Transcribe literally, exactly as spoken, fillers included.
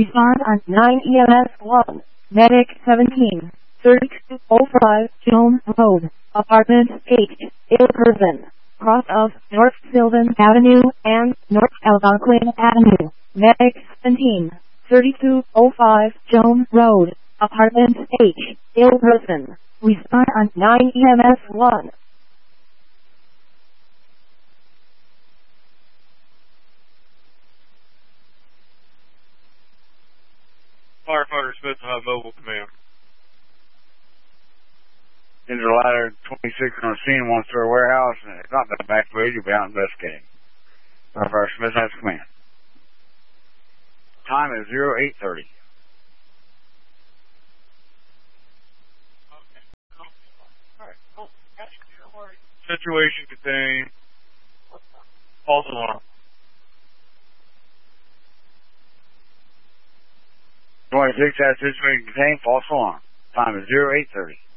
Respond on nine E M S one. Medic seventeen. thirty-two oh five Jones Road. Apartment H. Ill person. Cross of North Sylvan Avenue and North Algonquin Avenue. Medic seventeen. thirty-two oh five Jones Road. Apartment H. Ill person. Respond on nine E M S one. Firefighter Smith will have mobile command. Into ladder twenty-six on the scene, one store warehouse, and it's not been evacuated, you'll be out investigating. Firefighter Smith has command. Time is zero eight thirty. Situation contained. False alarm. twenty-six has situation contained, false alarm. Time is zero eight thirty.